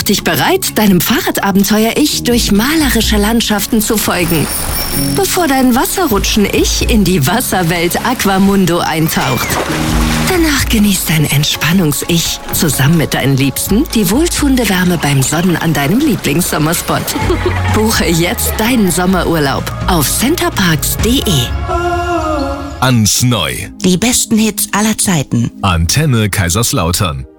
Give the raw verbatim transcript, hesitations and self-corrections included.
dich bereit, deinem Fahrradabenteuer-Ich durch malerische Landschaften zu folgen, bevor dein Wasserrutschen-Ich in die Wasserwelt Aquamundo eintaucht. Danach genießt dein Entspannungs-Ich zusammen mit deinen Liebsten die wohltuende Wärme beim Sonnen an deinem Lieblingssommerspot. Buche jetzt deinen Sommerurlaub auf centerparks punkt de. Ans Neu. Die besten Hits aller Zeiten. Antenne Kaiserslautern.